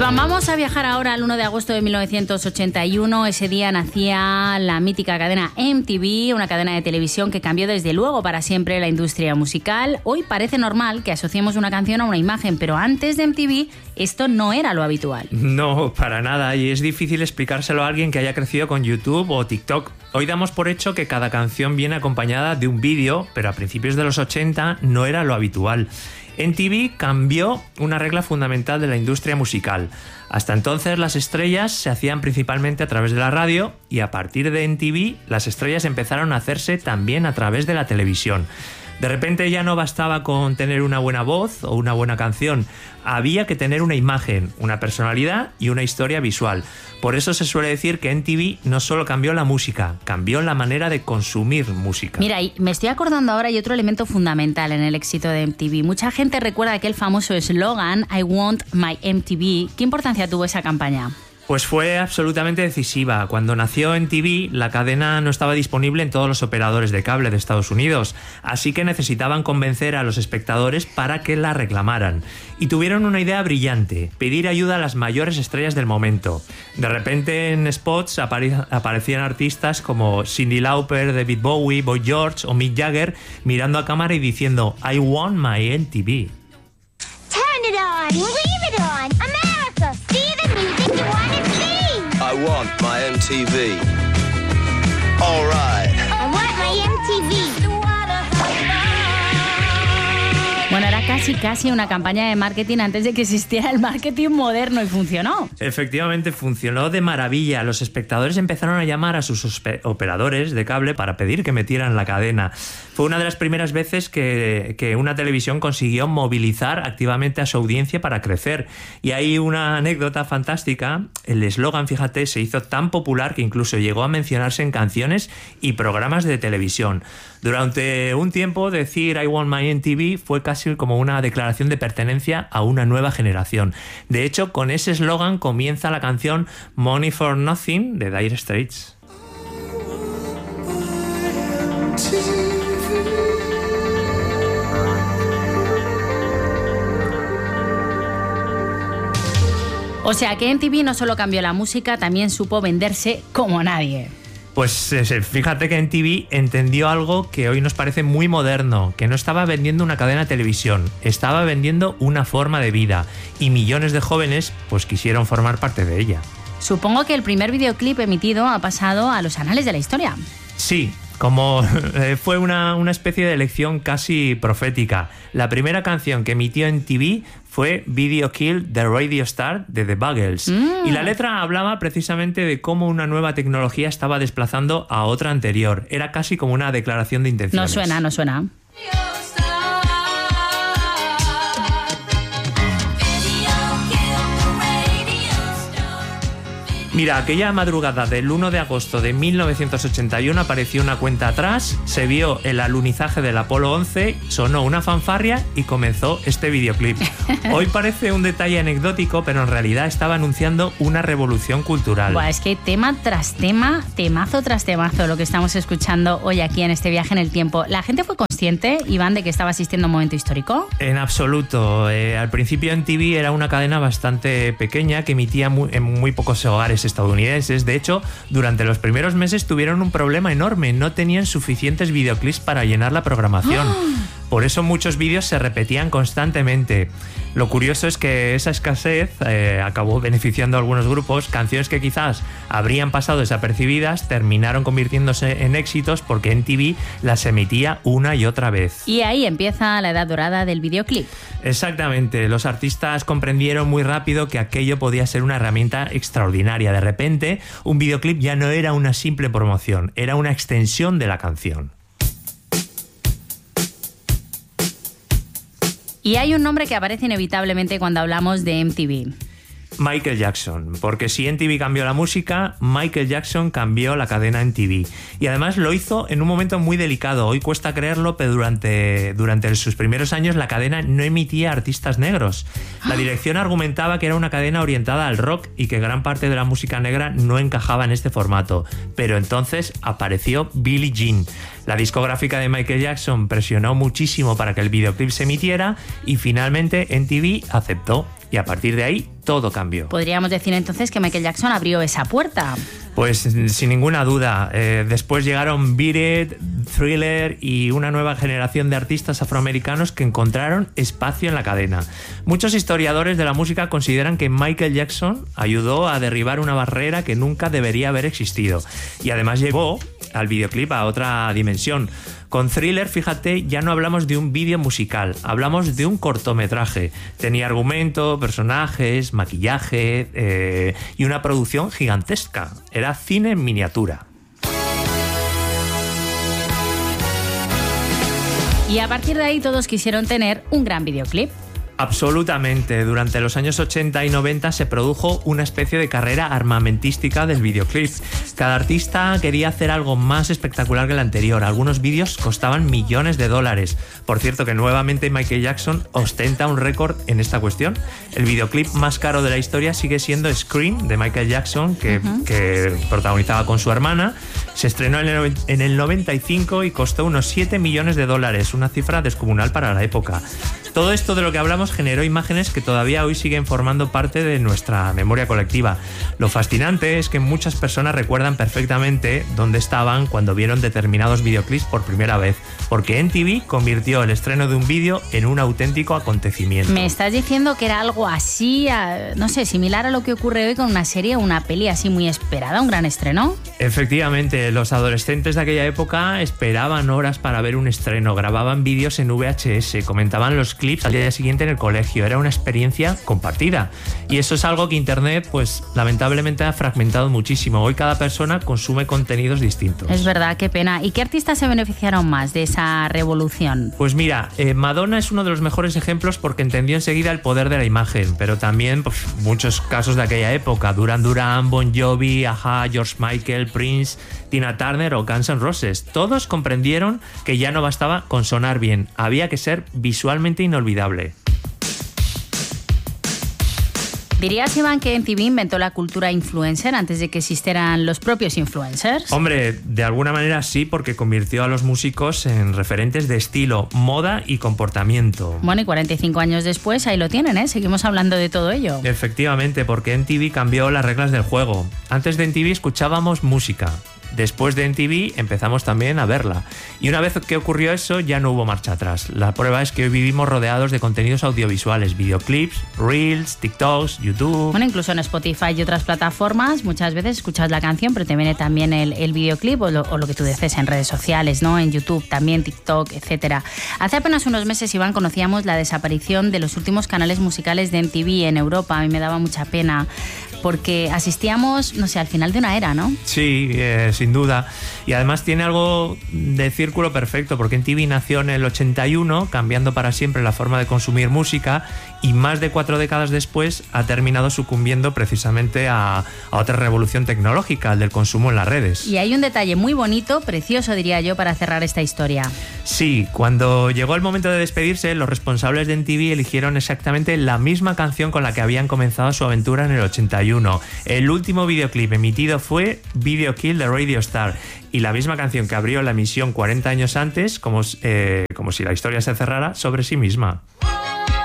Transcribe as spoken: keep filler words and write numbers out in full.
Iván, vamos a viajar ahora al uno de agosto de mil novecientos ochenta y uno. Ese día nacía la mítica cadena M T V, una cadena de televisión que cambió desde luego para siempre la industria musical. Hoy parece normal que asociemos una canción a una imagen, pero antes de M T V esto no era lo habitual. No, para nada, y es difícil explicárselo a alguien que haya crecido con YouTube o TikTok. Hoy damos por hecho que cada canción viene acompañada de un vídeo, pero a principios de los ochenta no era lo habitual. M T V cambió una regla fundamental de la industria musical. Hasta entonces las estrellas se hacían principalmente a través de la radio y a partir de M T V las estrellas empezaron a hacerse también a través de la televisión. De repente ya no bastaba con tener una buena voz o una buena canción, había que tener una imagen, una personalidad y una historia visual. Por eso se suele decir que M T V no solo cambió la música, cambió la manera de consumir música. Mira, me estoy acordando ahora de otro elemento fundamental en el éxito de M T V. Mucha gente recuerda aquel famoso eslogan I want my M T V. ¿Qué importancia tuvo esa campaña? Pues fue absolutamente decisiva. Cuando nació M T V, la cadena no estaba disponible en todos los operadores de cable de Estados Unidos, así que necesitaban convencer a los espectadores para que la reclamaran. Y tuvieron una idea brillante, pedir ayuda a las mayores estrellas del momento. De repente en spots apare- aparecían artistas como Cyndi Lauper, David Bowie, Boy George o Mick Jagger mirando a cámara y diciendo I want my M T V. Turn it on, leave it on, America, see the music you want to see. I want my M T V. All right. I want my M T V. Bueno, era casi casi una campaña de marketing antes de que existiera el marketing moderno y funcionó. Efectivamente, funcionó de maravilla. Los espectadores empezaron a llamar a sus operadores de cable para pedir que metieran la cadena. Fue una de las primeras veces que, que una televisión consiguió movilizar activamente a su audiencia para crecer. Y hay una anécdota fantástica. El eslogan, fíjate, se hizo tan popular que incluso llegó a mencionarse en canciones y programas de televisión. Durante un tiempo, decir I want my M T V fue casi como una declaración de pertenencia a una nueva generación. De hecho, con ese eslogan comienza la canción Money for Nothing de Dire Straits. O sea que M T V no solo cambió la música, también supo venderse como nadie. Pues fíjate que M T V entendió algo que hoy nos parece muy moderno, que no estaba vendiendo una cadena de televisión, estaba vendiendo una forma de vida y millones de jóvenes pues quisieron formar parte de ella. Supongo que el primer videoclip emitido ha pasado a los anales de la historia. Sí, como eh, fue una, una especie de elección casi profética. La primera canción que emitió M T V fue Video Kill the Radio Star de The Buggles. Mm. Y la letra hablaba precisamente de cómo una nueva tecnología estaba desplazando a otra anterior. Era casi como una declaración de intenciones. No suena, no suena. Mira, aquella madrugada del uno de agosto de mil novecientos ochenta y uno apareció una cuenta atrás, se vio el alunizaje del Apolo once, sonó una fanfarria y comenzó este videoclip. Hoy parece un detalle anecdótico, pero en realidad estaba anunciando una revolución cultural. Buah, es que tema tras tema, temazo tras temazo, lo que estamos escuchando hoy aquí en este viaje en el tiempo. ¿La gente fue consciente, Iván, de que estaba asistiendo a un momento histórico? En absoluto. Eh, al principio M T V era una cadena bastante pequeña que emitía muy, en muy pocos hogares estadounidenses. De hecho, durante los primeros meses tuvieron un problema enorme, no tenían suficientes videoclips para llenar la programación. ¡Oh! Por eso muchos vídeos se repetían constantemente. Lo curioso es que esa escasez eh, acabó beneficiando a algunos grupos. Canciones que quizás habrían pasado desapercibidas terminaron convirtiéndose en éxitos porque M T V las emitía una y otra vez. Y ahí empieza la edad dorada del videoclip. Exactamente. Los artistas comprendieron muy rápido que aquello podía ser una herramienta extraordinaria. De repente, un videoclip ya no era una simple promoción, era una extensión de la canción. Y hay un nombre que aparece inevitablemente cuando hablamos de M T V. Michael Jackson, porque si M T V cambió la música, Michael Jackson cambió la cadena M T V. Y además lo hizo en un momento muy delicado. Hoy cuesta creerlo, pero durante, durante sus primeros años la cadena no emitía artistas negros. La dirección argumentaba que era una cadena orientada al rock y que gran parte de la música negra no encajaba en este formato. Pero entonces apareció Billie Jean. La discográfica de Michael Jackson presionó muchísimo para que el videoclip se emitiera y finalmente M T V aceptó. y a partir de ahí todo cambió. Podríamos decir entonces que Michael Jackson abrió esa puerta. Pues sin ninguna duda. Eh, después llegaron Beat It, Thriller y una nueva generación de artistas afroamericanos que encontraron espacio en la cadena. Muchos historiadores de la música consideran que Michael Jackson ayudó a derribar una barrera que nunca debería haber existido y además llevó al videoclip a otra dimensión. Con Thriller, fíjate, ya no hablamos de un vídeo musical, hablamos de un cortometraje. Tenía argumento, personajes, maquillaje eh, y una producción gigantesca. Era cine en miniatura. Y a partir de ahí todos quisieron tener un gran videoclip. Absolutamente. Durante los años ochenta y noventa se produjo una especie de carrera armamentística del videoclip. Cada artista quería hacer algo más espectacular que el anterior. Algunos vídeos costaban millones de dólares. Por cierto que nuevamente Michael Jackson ostenta un récord en esta cuestión. El videoclip más caro de la historia sigue siendo Scream, de Michael Jackson, que, uh-huh. que protagonizaba con su hermana. Se estrenó en el, en el noventa y cinco y costó unos siete millones de dólares, una cifra descomunal para la época. Todo esto de lo que hablamos generó imágenes que todavía hoy siguen formando parte de nuestra memoria colectiva. Lo fascinante es que muchas personas recuerdan perfectamente dónde estaban cuando vieron determinados videoclips por primera vez, porque M T V convirtió el estreno de un vídeo en un auténtico acontecimiento. ¿Me estás diciendo que era algo así, a, no sé, similar a lo que ocurre hoy con una serie o una peli así muy esperada, un gran estreno? Efectivamente, los adolescentes de aquella época esperaban horas para ver un estreno, grababan vídeos en V H S, comentaban los clips al día siguiente en el colegio. Era una experiencia compartida. Y eso es algo que Internet, pues lamentablemente ha fragmentado muchísimo. Hoy cada persona consume contenidos distintos. Es verdad, qué pena. ¿Y qué artistas se beneficiaron más de esa revolución? Pues mira, eh, Madonna es uno de los mejores ejemplos porque entendió enseguida el poder de la imagen, pero también pues, muchos casos de aquella época. Duran Duran, Bon Jovi, Ajá, George Michael, Prince, Tina Turner o Guns N' Roses. Todos comprendieron que ya no bastaba con sonar bien, había que ser visualmente inolvidable. ¿Dirías, Iván, que M T V inventó la cultura influencer antes de que existieran los propios influencers? Hombre, de alguna manera sí, porque convirtió a los músicos en referentes de estilo, moda y comportamiento. Bueno, y cuarenta y cinco años después, ahí lo tienen, ¿eh? Seguimos hablando de todo ello. Efectivamente, porque M T V cambió las reglas del juego. Antes de M T V escuchábamos música. Después de M T V empezamos también a verla. Y una vez que ocurrió eso, ya no hubo marcha atrás. La prueba es que hoy vivimos rodeados de contenidos audiovisuales, videoclips, reels, TikToks, YouTube... Bueno, incluso en Spotify y otras plataformas muchas veces escuchas la canción, pero te viene también el, el videoclip o lo, o lo que tú dices en redes sociales, ¿no? En YouTube también, TikTok, etcétera. Hace apenas unos meses, Iván, conocíamos la desaparición de los últimos canales musicales de M T V en Europa. A mí me daba mucha pena porque asistíamos, no sé, al final de una era, ¿no? Sí, eh, sin duda. Y además tiene algo de círculo perfecto, porque M T V nació en el ochenta y uno, cambiando para siempre la forma de consumir música, y más de cuatro décadas después ha terminado sucumbiendo precisamente a, a otra revolución tecnológica, el del consumo en las redes. Y hay un detalle muy bonito, precioso diría yo, para cerrar esta historia. Sí, cuando llegó el momento de despedirse, los responsables de M T V eligieron exactamente la misma canción con la que habían comenzado su aventura en el ochenta y uno. El último videoclip emitido fue Video Kill de Radio Star, y la misma canción que abrió la emisión cuarenta años antes, como, eh, como si la historia se cerrara sobre sí misma.